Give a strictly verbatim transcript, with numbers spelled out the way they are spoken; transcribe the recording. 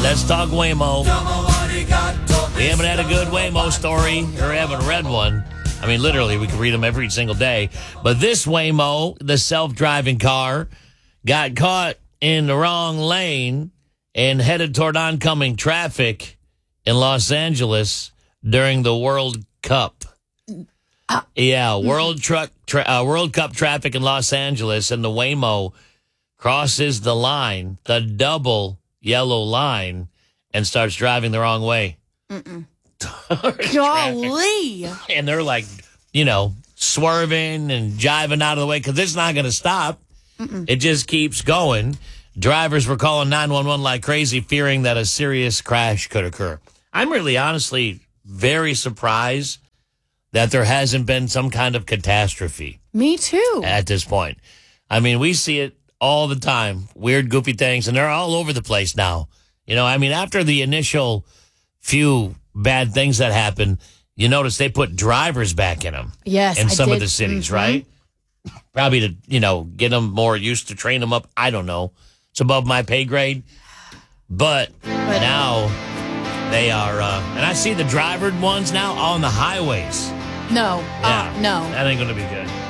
Let's talk Waymo. We haven't had a good Waymo story, or haven't read one. I mean, literally, we could read them every single day. But this Waymo, the self-driving car, got caught in the wrong lane and headed toward oncoming traffic in Los Angeles during the World Cup. Uh, yeah, World Truck tra- uh, World Cup traffic in Los Angeles, and the Waymo crosses the line, the double yellow line, and starts driving the wrong way. Mm-mm. Golly. And they're like, you know, swerving and jiving out of the way because it's not going to stop. Mm-mm. It just keeps going. Drivers were calling nine one one like crazy, fearing that a serious crash could occur. I'm really honestly very surprised that there hasn't been some kind of catastrophe. Me too. At this point. I mean, we see it all the time. Weird, goofy things, and they're all over the place now. You know, I mean, after the initial few bad things that happened, you notice they put drivers back in them. Yes, in I some did. of the cities, Mm-hmm. right? Probably to, you know, get them more used to train them up. I don't know. It's above my pay grade. But, but now they are, uh, and I see the drivered ones now on the highways. No, Yeah, uh, no. That ain't going to be good.